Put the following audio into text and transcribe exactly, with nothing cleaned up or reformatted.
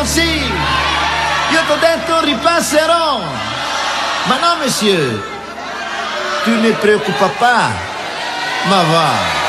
così. Io t'ho detto ripasserò. Ma no, monsieur, tu ne preoccupa pas. Ma va.